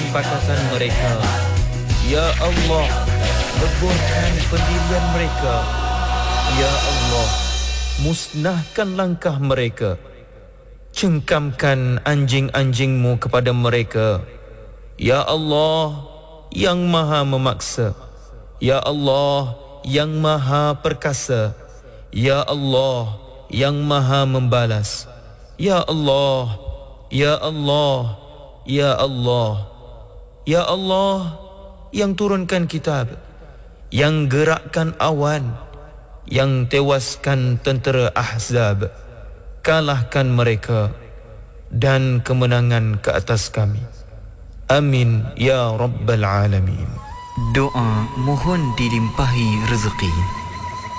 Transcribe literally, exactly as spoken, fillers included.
kesepakatan mereka. Ya Allah, leburkan pendirian mereka. Ya Allah, musnahkan langkah mereka. Cengkamkan anjing-anjingmu kepada mereka. Ya Allah, yang maha memaksa. Ya Allah, yang maha perkasa. Ya Allah, yang maha membalas. Ya Allah, Ya Allah, Ya Allah, Ya Allah, yang turunkan kitab, yang gerakkan awan, yang tewaskan tentera Ahzab. Kalahkan mereka dan kemenangan ke atas kami. Amin ya Rabbal Alamin. Doa mohon dilimpahi rezeki.